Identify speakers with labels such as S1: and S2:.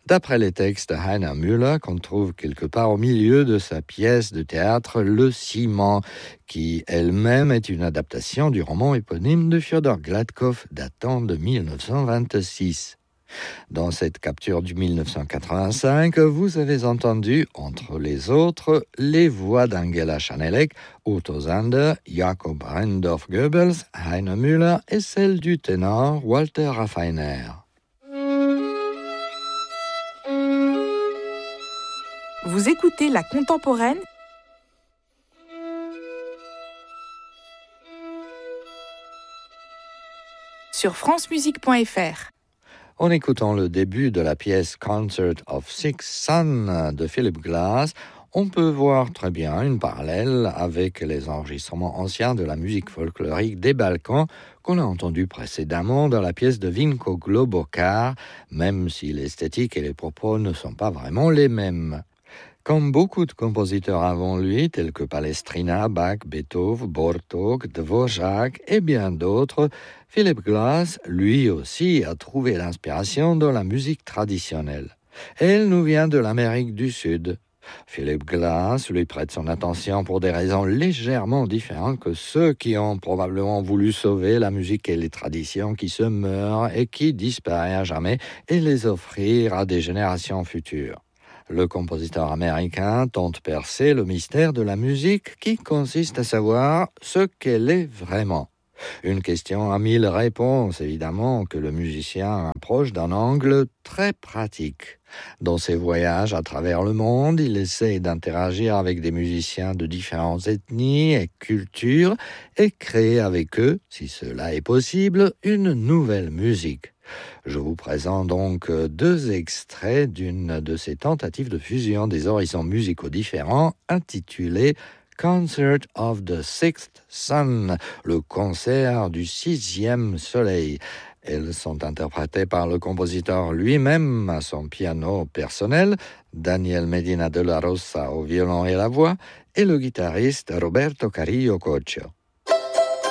S1: d'après les textes de Heiner Müller qu'on trouve quelque part au milieu de sa pièce de théâtre Le Ciment, qui elle-même est une adaptation du roman éponyme de Fyodor Gladkov datant de 1926. Dans cette capture du 1985, vous avez entendu, entre les autres, les voix d'Angela Schanelek, Otto Sander, Jakob Rendorf-Goebbels, Heiner Müller et celle du ténor Walter Raffiner.
S2: Vous écoutez La Contemporaine sur francemusique.fr.
S1: En écoutant le début de la pièce Concert of Six Suns de Philip Glass, on peut voir très bien une parallèle avec les enregistrements anciens de la musique folklorique des Balkans qu'on a entendu précédemment dans la pièce de Vinko Globokar, même si l'esthétique et les propos ne sont pas vraiment les mêmes. Comme beaucoup de compositeurs avant lui, tels que Palestrina, Bach, Beethoven, Bartók, Dvořák et bien d'autres, Philip Glass, lui aussi, a trouvé l'inspiration dans la musique traditionnelle. Elle nous vient de l'Amérique du Sud. Philip Glass lui prête son attention pour des raisons légèrement différentes que ceux qui ont probablement voulu sauver la musique et les traditions qui se meurent et qui disparaissent à jamais et les offrir à des générations futures. Le compositeur américain tente percer le mystère de la musique qui consiste à savoir ce qu'elle est vraiment. Une question à 1000 réponses, évidemment, que le musicien approche d'un angle très pratique. Dans ses voyages à travers le monde, il essaie d'interagir avec des musiciens de différentes ethnies et cultures et créer avec eux, si cela est possible, une nouvelle musique. Je vous présente donc 2 extraits d'une de ces tentatives de fusion des horizons musicaux différents intitulée Concert of the Sixth Sun, le concert du 6e soleil. Elles sont interprétées par le compositeur lui-même à son piano personnel, Daniel Medina de la Rosa au violon et la voix, et le guitariste Roberto Carrillo Cocho.